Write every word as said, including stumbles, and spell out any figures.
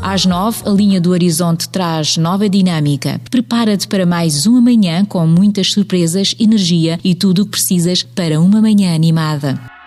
Às nove, a linha do Horizonte traz nova dinâmica. Prepara-te para mais uma manhã com muitas surpresas, energia e tudo o que precisas para uma manhã animada.